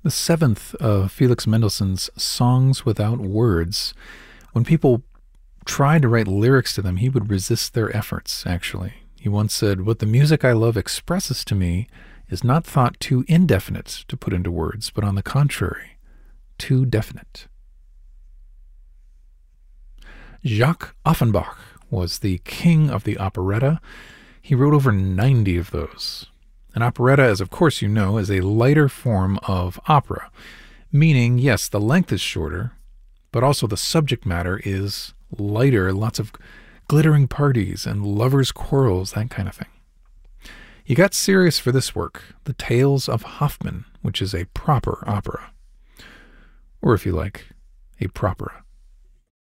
the seventh of Felix Mendelssohn's Songs Without Words. When people tried to write lyrics to them, he would resist their efforts, actually. He once said, "What the music I love expresses to me is not thought too indefinite to put into words, but on the contrary, too definite." Jacques Offenbach was the king of the operetta. He wrote over 90 of those. An operetta, as of course you know, is a lighter form of opera, meaning, yes, the length is shorter, but also the subject matter is lighter, lots of glittering parties and lovers' quarrels, that kind of thing. He got serious for this work, The Tales of Hoffmann, which is a proper opera. Or if you like, a propera.